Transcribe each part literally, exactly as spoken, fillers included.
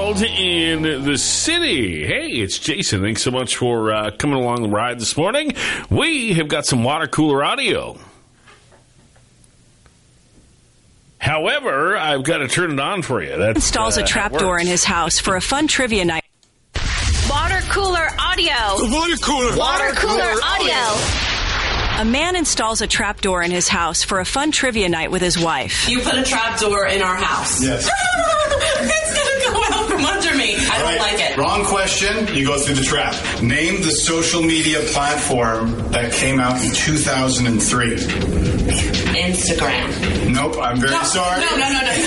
world in the city. Hey, it's Jason. Thanks so much for uh, coming along the ride this morning. We have got some water cooler audio. However, I've got to turn it on for you. That installs uh, a trapdoor in his house for a fun trivia night. Water cooler audio. Water cooler. Water cooler audio. A man installs a trapdoor in his house for a fun trivia night with his wife. You put a trapdoor in our house. Yes. It's going to go out from under me. I don't Right. like it. Wrong question. You go through the trap. Name the social media platform that came out in two thousand three. Instagram. Nope. I'm very No, sorry. no, no, no, no.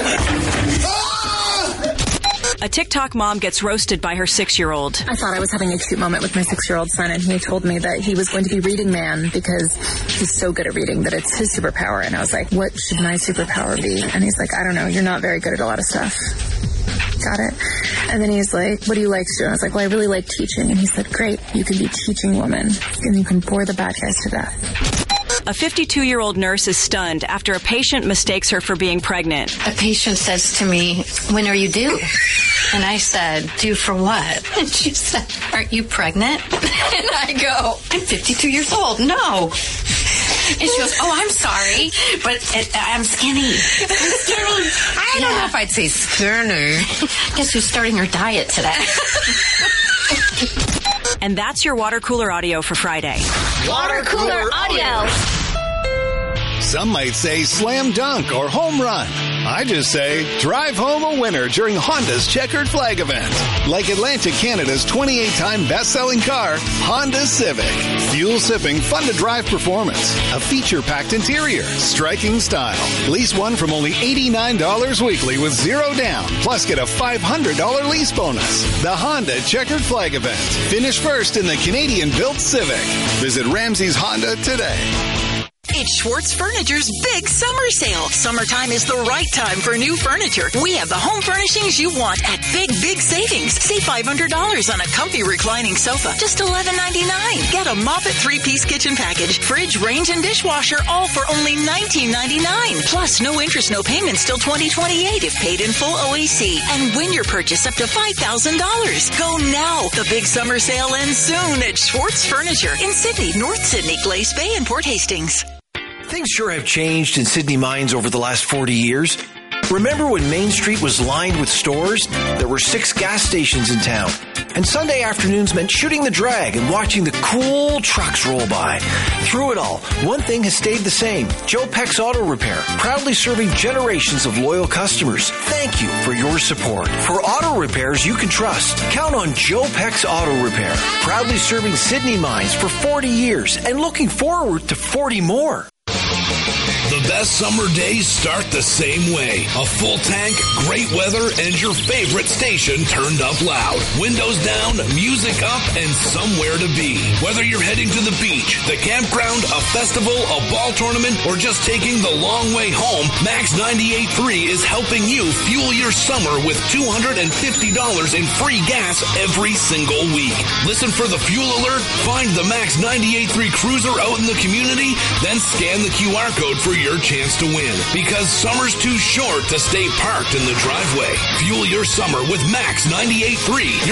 A TikTok mom gets roasted by her six-year-old. I thought I was having a cute moment with my six-year-old son, and he told me that he was going to be Reading Man because he's so good at reading that it's his superpower. And I was like, what should my superpower be? And he's like, I don't know. You're not very good at a lot of stuff. Got it. And then he's like, what do you like to do? And I was like, well, I really like teaching. And he said, great. You can be teaching woman, and you can bore the bad guys to death. A fifty-two-year-old nurse is stunned after a patient mistakes her for being pregnant. A patient says to me, when are you due? And I said, due for what? And she said, aren't you pregnant? And I go, I'm fifty-two years old. No. And she goes, oh, I'm sorry, but it, I'm skinny. I don't know if I'd say skinny. Guess who's starting her diet today? And that's your water cooler audio for Friday. Water cooler audio. Some might say slam dunk or home run. I just say drive home a winner during Honda's Checkered Flag event. Like Atlantic Canada's twenty-eight-time best-selling car, Honda Civic. Fuel-sipping, fun-to-drive performance. A feature-packed interior. Striking style. Lease one from only eighty-nine dollars weekly with zero down. Plus get a five hundred dollars lease bonus. The Honda Checkered Flag event. Finish first in the Canadian-built Civic. Visit Ramsey's Honda today. It's Schwartz Furniture's big summer sale. Summertime is the right time for new furniture. We have the home furnishings you want at big, big savings. Save five hundred dollars on a comfy reclining sofa, just eleven ninety-nine. Get a Moffett three-piece kitchen package, fridge, range, and dishwasher, all for only nineteen ninety-nine. Plus, no interest, no payments till twenty twenty-eight if paid in full O A C. And win your purchase up to five thousand dollars. Go now. The big summer sale ends soon at Schwartz Furniture in Sydney, North Sydney, Glace Bay, and Port Hastings. Things sure have changed in Sydney mines over the last forty years. Remember when Main Street was lined with stores? There were six gas stations in town. And Sunday afternoons meant shooting the drag and watching the cool trucks roll by. Through it all, one thing has stayed the same. Joe Peck's Auto Repair, proudly serving generations of loyal customers. Thank you for your support. For auto repairs you can trust, count on Joe Peck's Auto Repair. Proudly serving Sydney mines for forty years and looking forward to forty more. The best summer days start the same way. A full tank, great weather, and your favorite station turned up loud. Windows down, music up, and somewhere to be. Whether you're heading to the beach, the campground, a festival, a ball tournament, or just taking the long way home, Max ninety-eight point three is helping you fuel your summer with two hundred fifty dollars in free gas every single week. Listen for the fuel alert, find the Max ninety-eight point three cruiser out in the community, then scan the Q R code for your chance to win. Because summer's too short to stay parked in the driveway. Fuel your summer with Max ninety-eight point three.